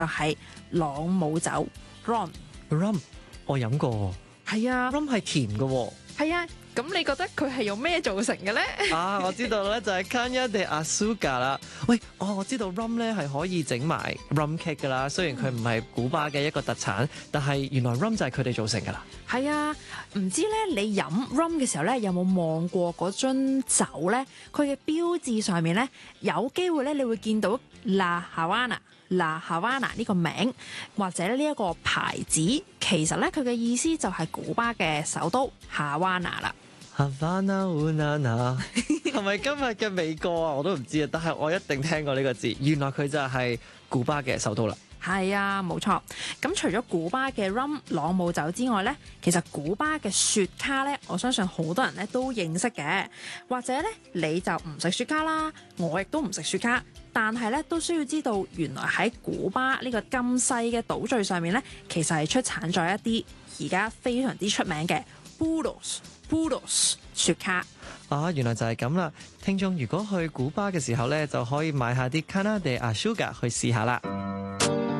就係朗姆酒 rum。 rum 我飲過係啊， ，rum 係甜嘅喎。 係啊，咁你覺得佢係用咩做成嘅咧？ 啊，我知道咧，就係 Caña de Azúcar 啦。喂，我知道 rum 咧係可以整埋 rum cake 噶啦。雖然佢唔係古巴嘅一個特產，但係原來 rum 就係佢哋做成噶啦。 係啊，唔知咧你飲 rum 嘅時候咧，有冇望過嗰樽酒咧？佢嘅標誌上面咧，有機會咧，你會見到 La Havana 呢個名，或者呢一個牌子，其實咧佢嘅意思就係古巴嘅首都夏灣拿啦。 Havana Unana 係咪今日嘅美歌啊？我都唔知啊，但係我一定聽過呢個字。原來佢就係古巴嘅首都啦。 係啊，冇錯。咁除咗古巴嘅 rum 朗姆酒之外呢，其實古巴嘅雪茄呢，我相信好多人呢都認識嘅。或者呢，你就唔食雪茄啦，我亦都唔食雪茄，但係呢，都需要知道，原來喺古巴呢個咁細嘅島嶼上面呢，其實係出產咗一啲而家非常之出名嘅 Puros 雪茄。 啊，原來就係咁啦。聽眾如果去古巴嘅時候呢，就可以買下啲 Caña de Azúcar去試下啦。